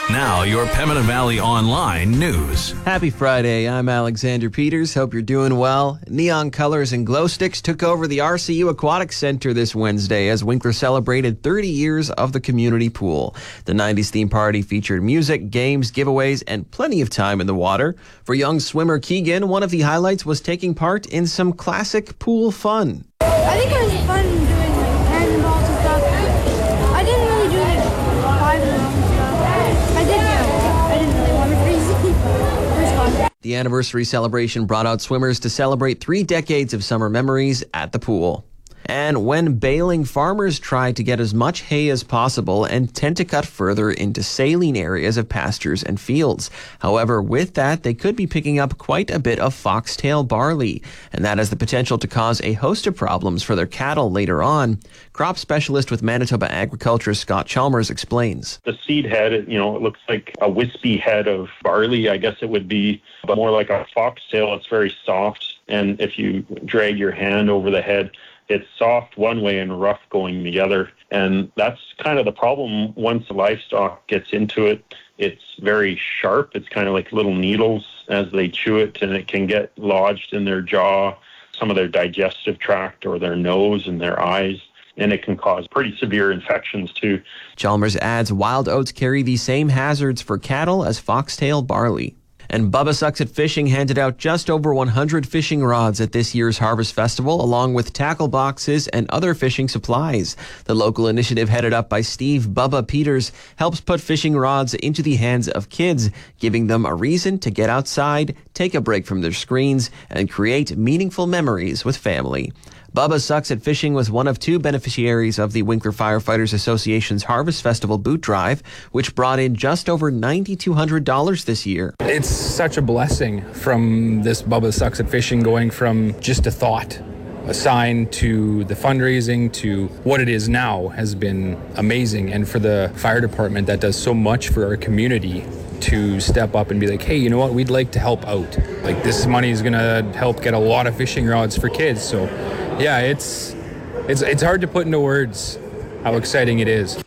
Now, your Pembina Valley Online news. Happy Friday. I'm Alexander Peters. Hope you're doing well. Neon colors and glow sticks took over the RCU Aquatic Center this Wednesday as Winkler celebrated 30 years of the community pool. The 90s theme party featured music, games, giveaways, and plenty of time in the water. For young swimmer Keegan, one of the highlights was taking part in some classic pool fun. I think it was fun doing like cannonballs and stuff. I didn't really do like 5 of them. I didn't really want to freeze. It was fun. The anniversary celebration brought out swimmers to celebrate 3 decades of summer memories at the pool. And when bailing, farmers try to get as much hay as possible and tend to cut further into saline areas of pastures and fields. However, with that, they could be picking up quite a bit of foxtail barley, and that has the potential to cause a host of problems for their cattle later on. Crop specialist with Manitoba Agriculture, Scott Chalmers, explains. The seed head, it looks like a wispy head of barley, I guess it would be, but more like a foxtail. It's very soft, and if you drag your hand over the head, it's soft one way and rough going the other. And that's kind of the problem. Once the livestock gets into it, it's very sharp. It's kind of like little needles as they chew it, and it can get lodged in their jaw, some of their digestive tract or their nose and their eyes. And it can cause pretty severe infections too. Chalmers adds wild oats carry the same hazards for cattle as foxtail barley. And Bubba Sucks at Fishing handed out just over 100 fishing rods at this year's Harvest Festival, along with tackle boxes and other fishing supplies. The local initiative, headed up by Steve Bubba Peters, helps put fishing rods into the hands of kids, giving them a reason to get outside, take a break from their screens, and create meaningful memories with family. Bubba Sucks at Fishing was one of 2 beneficiaries of the Winkler Firefighters Association's Harvest Festival boot drive, which brought in just over $9,200 this year. It's such a blessing from this Bubba Sucks at Fishing, going from just a thought, a sign, to the fundraising, to what it is now, has been amazing. And for the fire department that does so much for our community to step up and be like, hey, you know what, we'd like to help out. Like, this money is going to help get a lot of fishing rods for kids. So yeah, it's hard to put into words how exciting it is.